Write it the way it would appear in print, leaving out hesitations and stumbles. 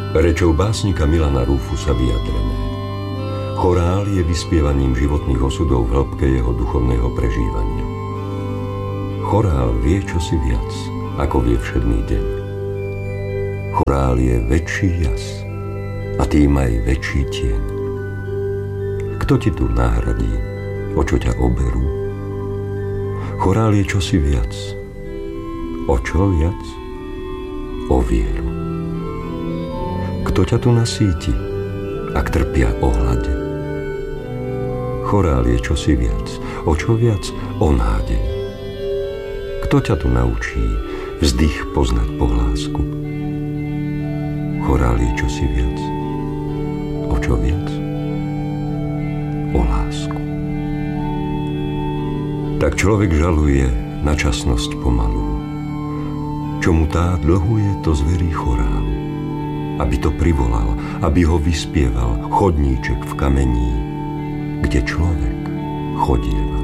Rečou básnika Milana Rúfusa vyjadrené. Chorál je vyspievaním životných osudov v hĺbke jeho duchovného prežívania. Chorál vie čosi viac, ako vie všedný deň. Chorál je väčší jas a tým aj väčší tieň. Kto ti tu nahradí, o čo ťa oberú? Chorál je čosi viac. O čo viac? O vieru. Kto ťa tu nasíti, ak trpia o hlade? Chorál je čosi viac. O čo viac? O nádej. Kto ťa tu naučí vzdych poznať po hlásku? Chorál je čosi viac. O čo viac? O lásku. Tak človek žaluje na časnosť pomalú. Čo mu tá dlhuje, to zverí chorál. Aby to privolal, aby ho vyspieval chodníček v kamení, kde človek chodieva.